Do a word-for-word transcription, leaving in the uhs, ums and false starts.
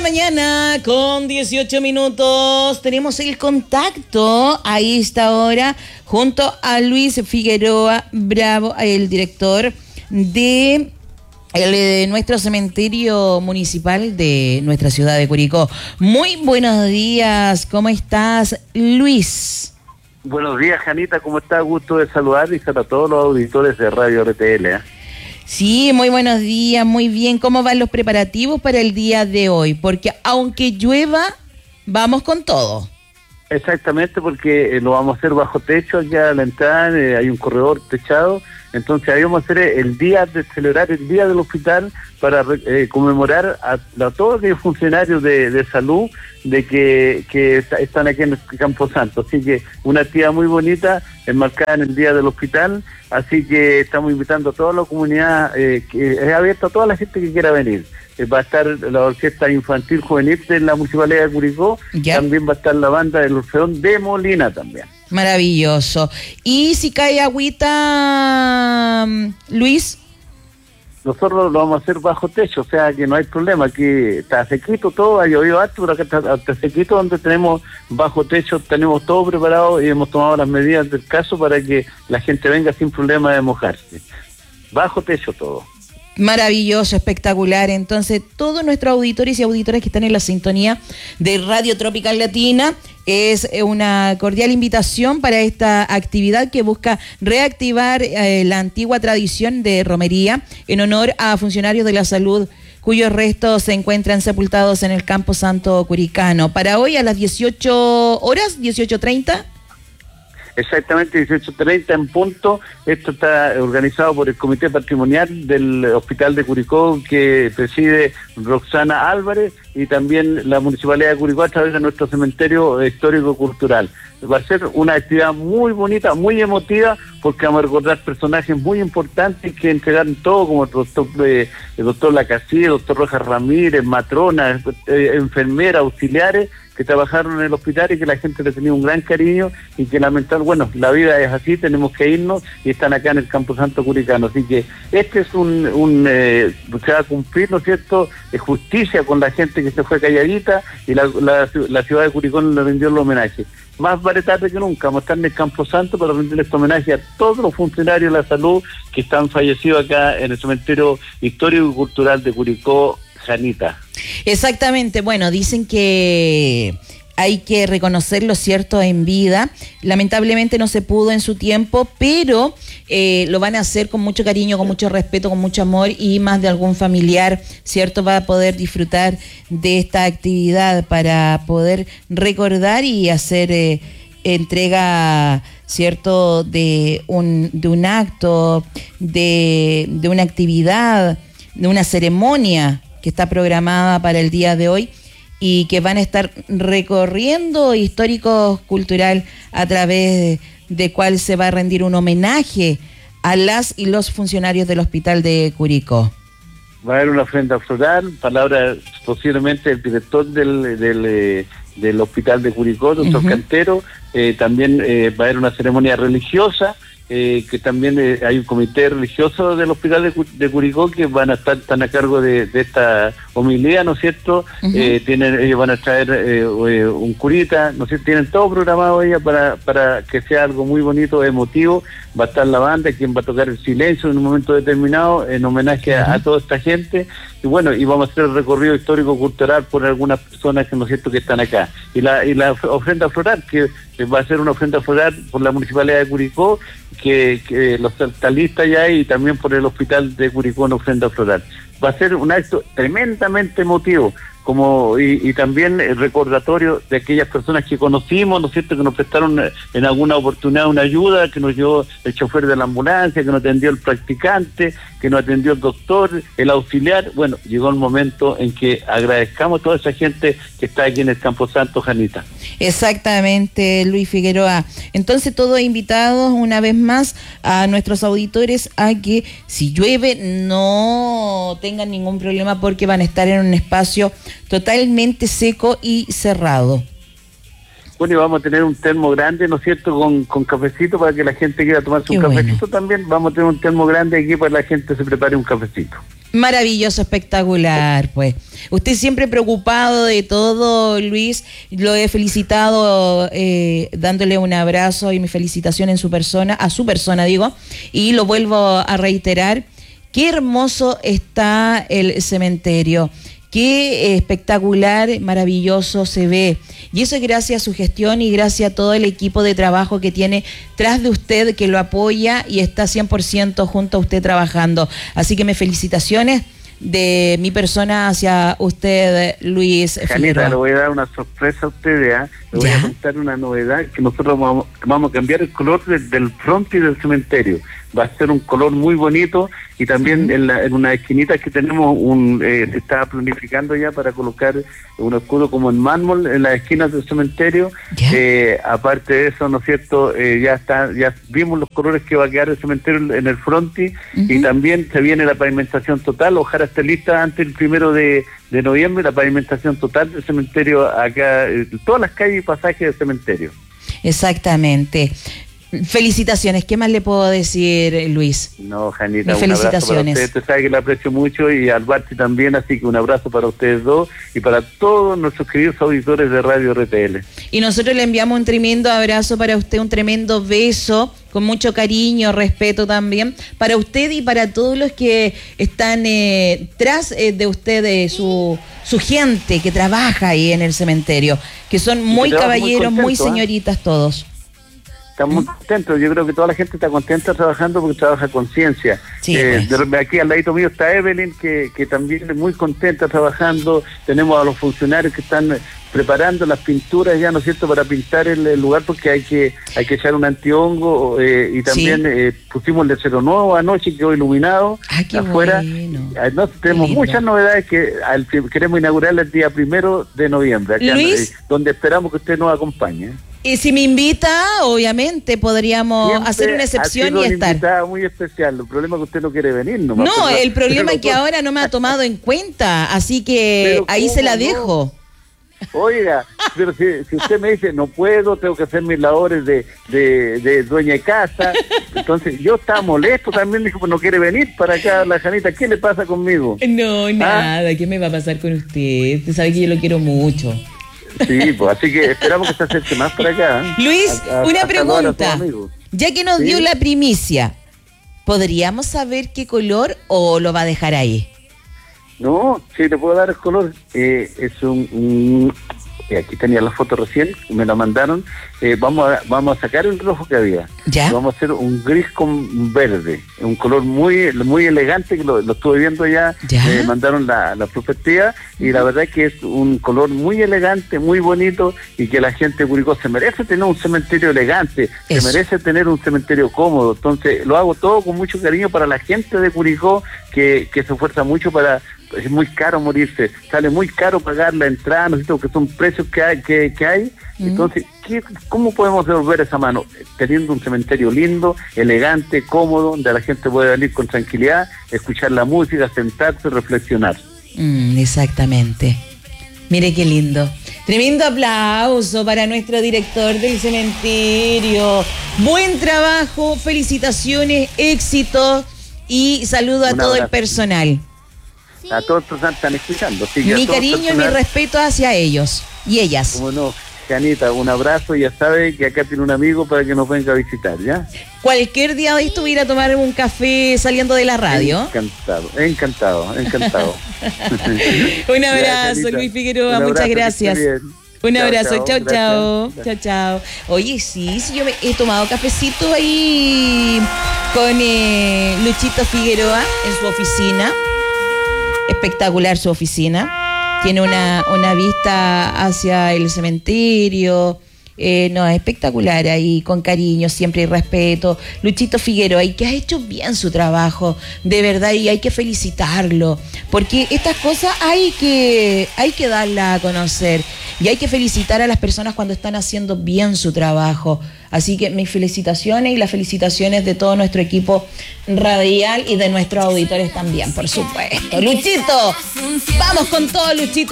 mañana con dieciocho minutos. Tenemos el contacto a esta hora junto a Luis Figueroa Bravo, el director de, el, de nuestro cementerio municipal de nuestra ciudad de Curicó. Muy buenos días, ¿cómo estás, Luis? Buenos días, Janita, ¿cómo está? Gusto de saludar y a todos los auditores de Radio R T L. ¿eh? Sí, muy buenos días, muy bien. ¿Cómo van los preparativos para el día de hoy? Porque aunque llueva, vamos con todo. Exactamente, porque eh, lo vamos a hacer bajo techo, ya a la entrada eh, hay un corredor techado, entonces ahí vamos a hacer el día de celebrar el día del hospital para eh, conmemorar a, a todos los funcionarios de, de salud de que, que está, están aquí en el Campo Santo. Así que una actividad muy bonita, enmarcada en el día del hospital, así que estamos invitando a toda la comunidad, eh, que es abierta a toda la gente que quiera venir. Eh, va a estar la Orquesta Infantil Juvenil de la Municipalidad de Curicó, ya. También va a estar la banda del Orfeón de Molina también. Maravilloso. ¿Y si cae agüita, Luis? Nosotros lo vamos a hacer bajo techo, o sea que no hay problema, aquí está sequito todo, ha llovido harto, pero acá está, está sequito, donde tenemos bajo techo, tenemos todo preparado y hemos tomado las medidas del caso para que la gente venga sin problema de mojarse. Bajo techo todo. Maravilloso, espectacular. Entonces, todos nuestros auditores y auditoras que están en la sintonía de Radio Tropical Latina, es una cordial invitación para esta actividad que busca reactivar eh, la antigua tradición de romería en honor a funcionarios de la salud cuyos restos se encuentran sepultados en el Campo Santo Curicano. Para hoy a las dieciocho horas, dieciocho treinta. Exactamente, dieciocho treinta en punto. Esto está organizado por el Comité Patrimonial del Hospital de Curicó, que preside Roxana Álvarez, y también la Municipalidad de Curicó a través de nuestro cementerio histórico-cultural. Va a ser una actividad muy bonita, muy emotiva, porque vamos a recordar personajes muy importantes que entregaron todo, como el doctor, eh, el doctor Lacasí, el doctor Rojas Ramírez, matronas, eh, enfermeras, auxiliares, que trabajaron en el hospital y que la gente le tenía un gran cariño y que lamentablemente, bueno, la vida es así, tenemos que irnos y están acá en el Campo Santo Curicano. Así que este es un, un eh, se va a cumplir, ¿no es cierto?, de justicia con la gente que se fue calladita y la, la, la ciudad de Curicó le rindió el homenaje. Más vale tarde que nunca, vamos a estar en el Campo Santo para rendirle este homenaje a todos los funcionarios de la salud que están fallecidos acá en el cementerio histórico y cultural de Curicó, Janita. Exactamente, bueno, dicen que hay que reconocerlo, cierto, en vida. Lamentablemente no se pudo en su tiempo, pero eh, lo van a hacer con mucho cariño, con mucho respeto, con mucho amor, y más de algún familiar, cierto, va a poder disfrutar de esta actividad para poder recordar y hacer eh, entrega, cierto, de un, de un acto, de, de una actividad, de una ceremonia que está programada para el día de hoy y que van a estar recorriendo histórico cultural a través de, de cual se va a rendir un homenaje a las y los funcionarios del Hospital de Curicó. Va a haber una ofrenda floral, palabra posiblemente el director del, del, eh, del Hospital de Curicó, doctor uh-huh. Cantero. Eh, también eh, va a haber una ceremonia religiosa, Eh, que también eh, hay un comité religioso del Hospital de, de Curicó que van a estar están a cargo de, de esta homilía, ¿no es cierto? Uh-huh. eh, tienen ellos van a traer eh, eh, un curita, ¿no es cierto? Tienen todo programado ella para, para que sea algo muy bonito, emotivo. Va a estar la banda, quien va a tocar el silencio en un momento determinado en homenaje uh-huh. a, a toda esta gente. Y bueno, y vamos a hacer el recorrido histórico-cultural por algunas personas que, ¿no es cierto?, que están acá. Y la, y la ofrenda floral, que va a ser una ofrenda floral por la Municipalidad de Curicó, que, que los está lista ya, y también por el Hospital de Curicó una ofrenda floral. Va a ser un acto tremendamente emotivo, como y, y también el recordatorio de aquellas personas que conocimos, ¿no es cierto?, que nos prestaron en alguna oportunidad una ayuda, que nos dio el chofer de la ambulancia, que nos atendió el practicante, que nos atendió el doctor, el auxiliar. Bueno, llegó el momento en que agradezcamos a toda esa gente que está aquí en el Campo Santo, Janita. Exactamente, Luis Figueroa. Entonces, todos invitados una vez más a nuestros auditores a que si llueve no tengan ningún problema, porque van a estar en un espacio totalmente seco y cerrado. Bueno, y vamos a tener un termo grande, ¿no es cierto?, con, con cafecito para que la gente quiera tomarse Qué un bueno. cafecito también. Vamos a tener un termo grande aquí para que la gente se prepare un cafecito. Maravilloso, espectacular, pues. Usted siempre preocupado de todo, Luis. Lo he felicitado eh, dándole un abrazo y mi felicitación en su persona, a su persona digo, y lo vuelvo a reiterar. Qué hermoso está el cementerio. Qué espectacular, maravilloso se ve. Y eso es gracias a su gestión y gracias a todo el equipo de trabajo que tiene tras de usted, que lo apoya y está cien por ciento junto a usted trabajando. Así que me felicitaciones de mi persona hacia usted, Luis Figueroa. Le voy a dar una sorpresa a ustedes, ¿eh? Le voy ¿Ya? a contar una novedad, que nosotros vamos, vamos a cambiar el color de, del frontis del cementerio. Va a ser un color muy bonito y también uh-huh. en, la, en una esquinita que tenemos, un eh, se está planificando ya para colocar un escudo como en mármol en las esquinas del cementerio. Eh, aparte de eso, ¿no es cierto? Eh, ya está, ya vimos los colores que va a quedar el cementerio en el frontis uh-huh. y también se viene la pavimentación total. Ojalá esté lista antes del primero de, de noviembre la pavimentación total del cementerio acá, eh, todas las calles y pasajes del cementerio. Exactamente. Felicitaciones, ¿qué más le puedo decir, Luis? No, Janita, Mis un abrazo para felicitaciones. usted, usted sabe que le aprecio mucho y al Barti también, así que un abrazo para ustedes dos y para todos nuestros queridos auditores de Radio R T L. Y nosotros le enviamos un tremendo abrazo para usted, un tremendo beso, con mucho cariño, respeto también, para usted y para todos los que están eh, tras eh, de usted, eh, su, su gente que trabaja ahí en el cementerio, que son muy caballeros, muy, contento, muy señoritas ¿eh? Todos. Estamos muy contentos, yo creo que toda la gente está contenta trabajando porque trabaja con ciencia. Sí, eh, pues. de, aquí al ladito mío está Evelyn, que, que también es muy contenta trabajando. Tenemos a los funcionarios que están preparando las pinturas ya, ¿no es cierto?, para pintar el, el lugar, porque hay que hay que echar un antihongo eh, y también sí. eh, pusimos el lecero nuevo anoche, quedó iluminado. Ah, qué afuera. Bueno. No, tenemos muchas novedades que al, queremos inaugurar el día primero de noviembre, acá, Luis, eh, donde esperamos que usted nos acompañe. Y si me invita, obviamente podríamos Siempre hacer una excepción y estar. Invitada muy especial. El problema es que usted no quiere venir nomás. No, pero, el problema es que pero, ahora no me ha tomado en cuenta, así que ahí se la no? dejo. Oiga, pero si, si usted me dice, no puedo, tengo que hacer mis labores de, de, de dueña de casa, entonces yo estaba molesto también, dijo, pues no quiere venir para acá, la Janita, ¿qué le pasa conmigo? No, nada, ¿Ah? ¿Qué me va a pasar con usted? Usted sabe que yo lo quiero mucho. Sí, pues así que esperamos que se acerque más para acá. ¿eh? Luis, a, a, una a pregunta. Ya que nos ¿Sí? dio la primicia, ¿podríamos saber qué color o lo va a dejar ahí? No, sí, te puedo dar el color. Eh, es un... un eh, aquí tenía la foto recién, me la mandaron. Eh, vamos a vamos a sacar el rojo que había. ¿Ya? Vamos a hacer un gris con verde, un color muy muy elegante, que lo, lo estuve viendo ya. ¿Ya? Me mandaron la, la perspectiva y uh-huh. la verdad es que es un color muy elegante, muy bonito, y que la gente de Curicó se merece tener un cementerio elegante, Eso. se merece tener un cementerio cómodo. Entonces lo hago todo con mucho cariño para la gente de Curicó, que, que se esfuerza mucho para... Es muy caro morirse, sale muy caro pagar la entrada, ¿no es cierto?, que son precios que hay. Que, que hay. Mm. Entonces, ¿qué, ¿cómo podemos devolver esa mano? Teniendo un cementerio lindo, elegante, cómodo, donde la gente puede venir con tranquilidad, escuchar la música, sentarse, reflexionar. Mm, exactamente. Mire qué lindo. Tremendo aplauso para nuestro director del cementerio. Buen trabajo, felicitaciones, éxito y saludo a todo el personal. A todos los que están escuchando. Sí, mi cariño y mi respeto hacia ellos y ellas. Como no, Janita, un abrazo, ya sabe que acá tiene un amigo para que nos venga a visitar, ¿ya? Cualquier día de esto ir a tomar un café saliendo de la radio. Encantado, encantado, encantado. Un abrazo, ya, Luis Figueroa, abrazo, muchas gracias. Un chao, abrazo, chao, chao, chao, chao. Oye, sí, sí, yo me he tomado cafecito ahí con eh, Luchito Figueroa en su oficina. Espectacular su oficina, tiene una, una vista hacia el cementerio, eh, no, espectacular ahí, con cariño, siempre y respeto. Luchito Figueroa, y que ha hecho bien su trabajo, de verdad, y hay que felicitarlo, porque estas cosas hay que, hay que darlas a conocer, y hay que felicitar a las personas cuando están haciendo bien su trabajo. Así que mis felicitaciones y las felicitaciones de todo nuestro equipo radial y de nuestros auditores también, por supuesto. Luchito, vamos con todo, Luchito.